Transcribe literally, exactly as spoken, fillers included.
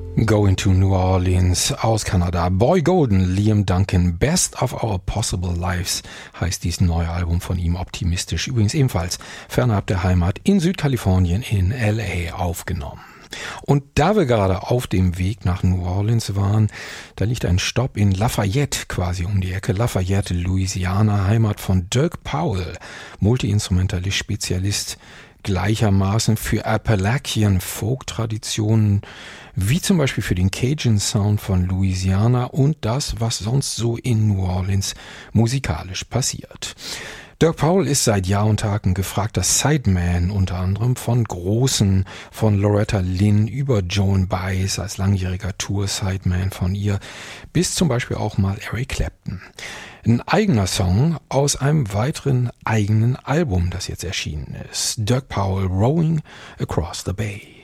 Going to New Orleans aus Kanada. Boy Golden, Liam Duncan, Best of Our Possible Lives heißt dieses neue Album von ihm, optimistisch. Übrigens ebenfalls fernab der Heimat in Südkalifornien in L A aufgenommen. Und da wir gerade auf dem Weg nach New Orleans waren, da liegt ein Stopp in Lafayette, quasi um die Ecke. Lafayette, Louisiana, Heimat von Dirk Powell, Multi-Instrumentalist, Spezialist gleichermaßen für Appalachian Folk-Traditionen, wie zum Beispiel für den Cajun-Sound von Louisiana und das, was sonst so in New Orleans musikalisch passiert. Dirk Powell ist seit Jahr und Tag ein gefragter Sideman, unter anderem von Großen, von Loretta Lynn über Joan Baez als langjähriger Tour-Sideman von ihr, bis zum Beispiel auch mal Eric Clapton. Ein eigener Song aus einem weiteren eigenen Album, das jetzt erschienen ist. Dirk Powell, Rowing Across the Bay.